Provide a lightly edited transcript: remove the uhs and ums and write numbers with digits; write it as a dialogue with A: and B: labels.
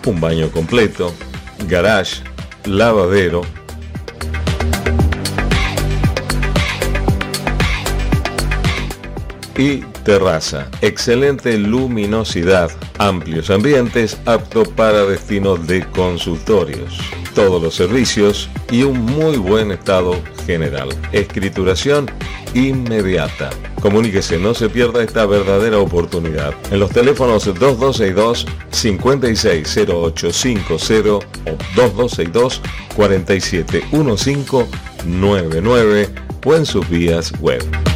A: un baño completo, garage, lavadero, y terraza. Excelente luminosidad, amplios ambientes, apto para destinos de consultorios. Todos los servicios y un muy buen estado general. Escrituración inmediata. Comuníquese, no se pierda esta verdadera oportunidad. En los teléfonos 2262-560850 o 2262-471599 o en sus vías web.